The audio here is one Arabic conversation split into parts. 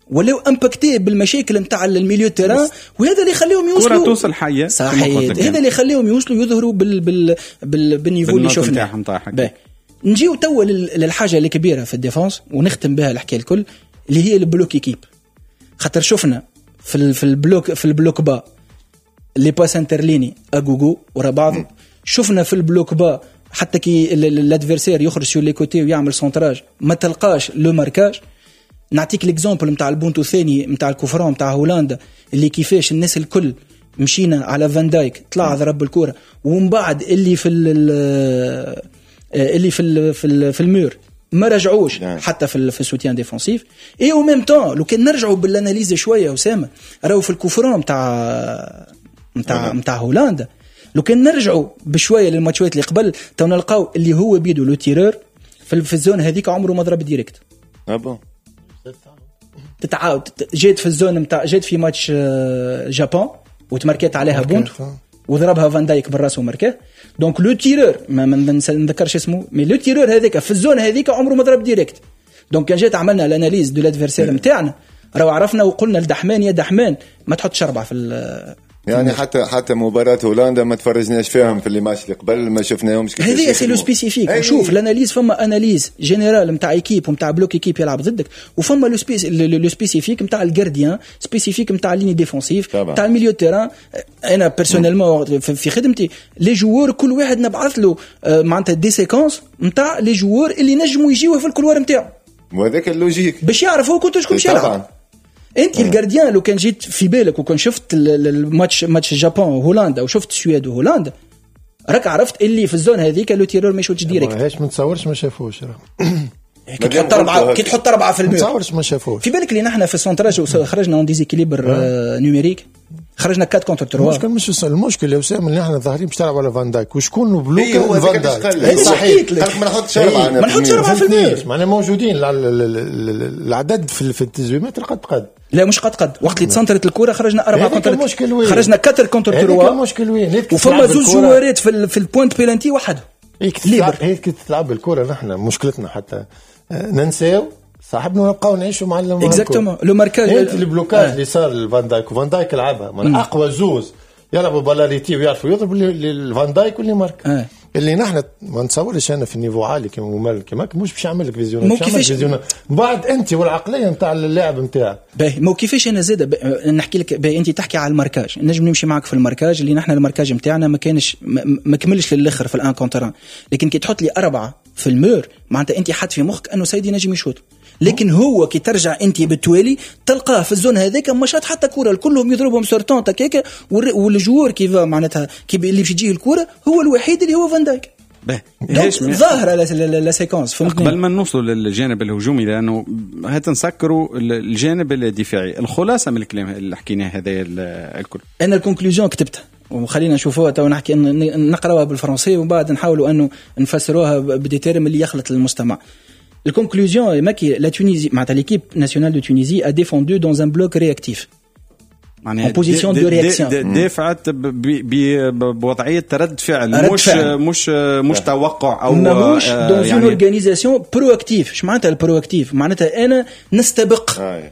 ولاو امباكتي بالمشاكل نتاع الميليو تيران، وهذا اللي يخليهم يوصلوا كرة توصل حيه صحيح. هذا اللي يخليهم يوصلوا يظهروا بالنيفو اللي شفناه. نجيو توا للحاجه الكبيره في الديفونس ونختم بها الحكايه الكل، اللي هي البلوك ايكيب. خاطر شفنا في البلوك با لي باس انترليني اغوغو ورا بعض، شفنا في البلوك با حتى كي الادفيرسير يخرج سور لي كوتي ويعمل سونتراج ما تلقاش لو ماركاج. نعطيك ليكزامبل نتاع البونتو الثاني نتاع الكفران نتاع هولندا، اللي كيفاش الناس الكل مشينا على فان دايك طلع ضرب الكره، ومن بعد اللي في المور ما رجعوش حتى في السوتيان ديفونسيف. اي او ميم طون لو كان نرجعوا بالاناليز شويه اسامه، راهو في الكفران نتاع هولندا، لو كان نرجعوا بشويه للماتشات اللي قبل تو نلقاو اللي هو بيدو لو تيرور في الزون هذيك عمره ما ضرب ديريكت. بون تتعاود جيت في الزون نتاع جيت في ماتش جابان وتمركت عليها بونت وضربها فان دايك بالراس ومركه. دونك لو تيرور ما نذكرش اسمه، مي لو تيرور هذيك في الزون هذيك عمره ما ضرب ديريكت. دونك كان جيت عملنا الاناليز دو لادفيرسير نتاعنا راهو عرفنا وقلنا لدحمان يا دحمان ما تحطش 4 في يعني حتى مباراة هولندا ما تفرجناش فيهم في اللي ماتش اللي قبل، ما شفناهمش. هذه سي لو سبيسيفيك. شوف الاناليز فما اناليز جينيرال نتاع ايكيب ونتاع بلوك ايكيب يلعب ضدك، وفما لو سبيسيفيك نتاع الجارديان، سبيسيفيك نتاع ليني ديفونسيف نتاع الميليو تيران. انا بيرسونيلمون في خدمتي لي جوور كل واحد نبعث له معناتها دي سيكونس نتاع لي جوور اللي نجموا يجيوه في الكولوار نتاعو، وهذاك اللوجيك باش يعرف هو كنت شكون يلعب. انت الجارديان لو كان جيت في بالك وكان شفت الماتش جابان وهولندا وشفت السويد وهولندا، راك عرفت اللي في الزون هذيك لو تيرور ما يشوتش ديريكت. هاش ما تصورش ما شافوش كي تحط 4 في المير، ما تصورش ما شافوش. في بالك اللي نحن في السونتراج خرجنا اون ديزيكيليبر نيميريك، خرجنا 4 كونتر 3. المشكل مش المشكل يا اسامه اللي احنا ظاهرين باش تلعب على فان دايك وشكون بلوك فان دايك. صحيح ما نحطش 4 ما نحطش 4 في المير. معنا موجودين العدد في التزويمات قد لا مش قد وقت اللي تصنترت الكره خرجنا 4 كونتر، خرجنا 4 كونتر 3. هذا المشكل وين؟ وفما زوج جوارات في البوينت بيلانتي وحده هيك تلعب الكره. نحن مشكلتنا حتى ننساو صاحبنا ونبقاو نعيشوا مع اكزاكتومون لو ماركاج. انت البلوكاج اللي صار لفان دايك، وفان دايك لعبها من اقوى زوز يلعبوا بالاريتي ويعرفوا يضربوا لفان دايك واللي مارك. اللي نحن ما نتصورش انا في النيفو عالي كما ممل كما مش باش يعمل لك فيزيون بعد انت والعقليه نتاع اللاعب نتاعك. باهي مو كيفاش انا زاد نحكي لك باهي. انت تحكي على الماركاج، نجم نمشي معك في الماركاج اللي نحن الماركاج نتاعنا ما كانش ما كملش للاخر في الان كونتران، لكن كي تحط لي 4 في المور معناتها انت حط في مخك انه سيدي نجم يشوط. لكن هو كي ترجع انت بالتوالي تلقاه في الزون هذاك ما شاط حتى كوره، كلهم يضربهم سورتون تكيكا، والجوور كيف معناتها كي اللي باش يجيه الكوره هو الوحيد اللي هو فان دايك. ظاهره لا سيكونس. قبل ما نوصلوا للجانب الهجومي لانه هات نسكروا الجانب الدفاعي، الخلاصه من الكلام اللي حكيناه هذا الكل. انا الكونكلوزيون كتبتها وخلينا نشوفوها تو نحكي نقراوها بالفرنسي ومن بعد نحاولوا انه نفسروها بدي تيرم اللي يخلط للمستمع. La conclusion est que la Tunisie, l'équipe nationale de Tunisie a défendu dans un bloc réactif. En position de réaction. دفعت بوضعية تردد فعل مش توقع أو مش dans une organisation proactive. شو معناتها البروأكتيف؟ معناتها أنا نستبق.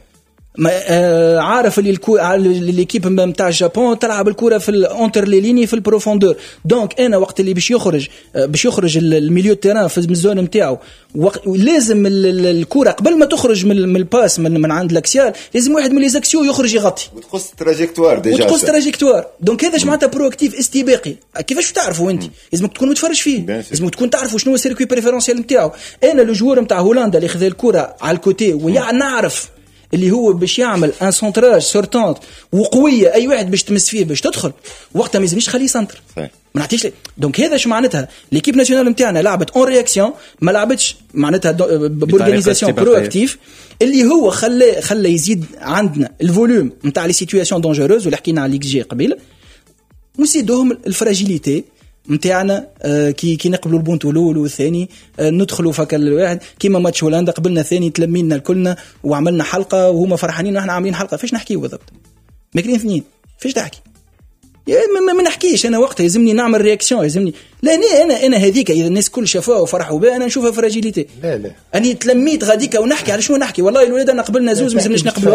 عارف اللي ليكيب نتاع اليابان تلعب الكره في الانتر لي ليني في البروفوندور. دونك انا وقت اللي باش يخرج الميليو تيران في الزون نتاعو لازم الكره قبل ما تخرج من الباس من عند لاكسيال لازم واحد من لي زاكسيو يخرج يغطي وتقص تراجيكتوار ديجا دونك هذا معناتها برواكتيف استباقي. كيفاش تعرفوا انت؟ لازم تكون متفرج فيه، لازم تكون تعرفوا شنو هو السيركوي بريفيرونسيال نتاعو. انا لو جوور نتاع هولندا اللي خذ الكره على الكوتي نعرف اللي هو باش يعمل ان سونتراج سورتونت وقويه اي واحد باش تمس فيه باش تدخل وقتها ما يلزمش خليه سنتر ما نعطيش. دونك هذا شو معناتها ليكيب ناسيونال نتاعنا لعبت اون رياكسيون، ما لعبتش معناتها بورغانيزاسيون برواكتيف اللي هو خلى يزيد عندنا الفوليوم نتاع لي سيتوياسيون دونجوروز واللي حكينا على ليكس جي قبيله، وزيدوهم الفراجيليتي نتاعنا كي نقبلوا البونت الاول والثاني ندخلوا فك الواحد كيما ماتش هولندا قبلنا ثاني تلمينا الكلنا وعملنا حلقه وهما فرحانين واحنا عاملين حلقه. فاش نحكيوا بالضبط؟ ما كاين اثنين فاش تحكي ما نحكيش انا وقتها يلزمني نعمل رياكسيون يلزمني لا انا هذيك اذا الناس كل شافوها وفرحوا بها انا نشوفها فراجيليتي. لا اني تلميت غاديك ونحكي على شنو نحكي والله الولاد انا قبلنا زوز ما لازمناش نقبلوا